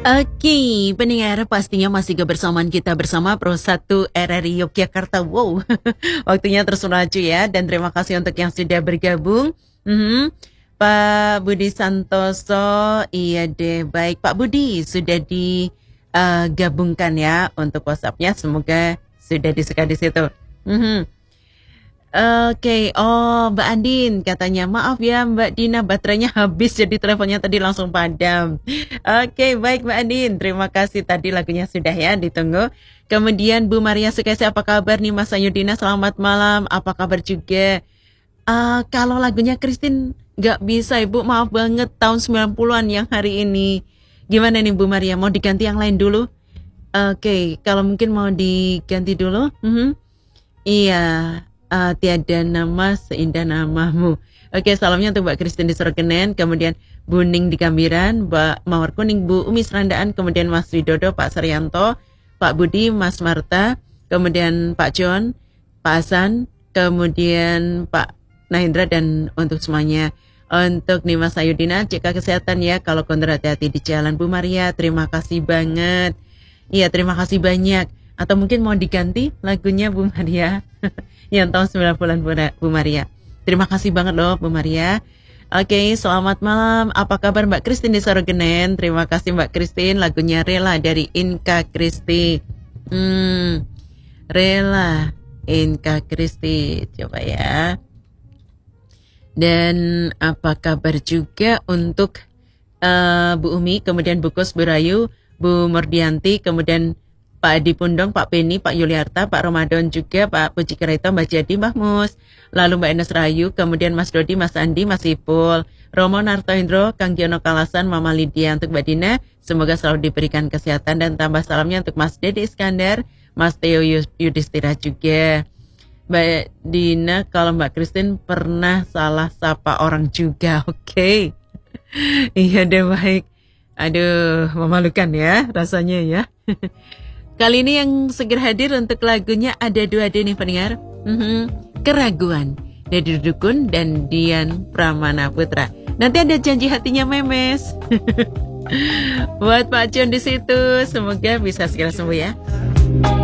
Oke, pendengar pastinya masih kebersamaan kita bersama Pro 1 RRI Yogyakarta. Wow, waktunya terus melaju ya. Dan terima kasih untuk yang sudah bergabung. Pak Budi Santoso, iya deh, baik. Pak Budi sudah digabungkan ya untuk WhatsApp-nya. Semoga sudah disuka di situ. Oke, oh Mbak Andin katanya maaf ya Mbak Dina baterainya habis jadi teleponnya tadi langsung padam. Oke, baik Mbak Andin, terima kasih tadi lagunya sudah ya ditunggu. Kemudian Bu Maria Sukesi, apa kabar nih Mas Ayudina, selamat malam, apa kabar juga. Kalau lagunya Christine nggak bisa Ibu, maaf banget, tahun 90-an yang hari ini. Gimana nih Bu Maria, mau diganti yang lain dulu? Oke, kalau mungkin mau diganti dulu. Iya. Tiada nama seindah namamu. Oke, salamnya untuk Mbak Christine di Sorogenen, kemudian Bu Ning di Gambiran, Mbak Mawar Kuning, Bu Umi Serandaan, kemudian Mas Widodo, Pak Saryanto, Pak Budi, Mas Marta, kemudian Pak John, Pak Hasan, kemudian Pak Nahendra, dan untuk semuanya. Untuk Nimas Ayudina, jaga kesehatan ya, kalau kontra hati-hati di jalan. Bu Maria, terima kasih banget. Iya, terima kasih banyak. Atau mungkin mau diganti lagunya Bu Maria yang tahun 90-an Bu Maria. Terima kasih banget loh Bu Maria. Oke, selamat malam. Apa kabar Mbak Christine di Sorogenen? Terima kasih Mbak Christine. Lagunya Rela dari Inka Kristi. Rela Inka Kristi. Coba ya. Dan apa kabar juga untuk Bu Umi, kemudian Bu Kus, Bu Rayu, Bu Mordianti, kemudian Pak Adi Pundong, Pak Penny, Pak Yuliarta, Pak Ramadan juga, Pak Puji Kereta, Mbak Jadi, Mbak Mus, lalu Mbak Enes Rayu, kemudian Mas Dodi, Mas Andi, Mas Ipul, Romo Nartoindro, Kang Giono Kalasan, Mama Lydia. Untuk Mbak Dina, semoga selalu diberikan kesehatan, dan tambah salamnya untuk Mas Dedi Iskandar, Mas Theo Yudhistira juga. Mbak Dina, kalau Mbak Christine pernah salah sapa orang juga, oke. Iya deh, baik. Aduh, memalukan ya rasanya ya. Kali ini yang segera hadir untuk lagunya ada dua nih pendengar. Keraguan dari Dukun dan Dian Pramana Putra. Nanti ada Janji Hatinya Memes. Buat Pak John di situ, semoga bisa segera sembuh ya.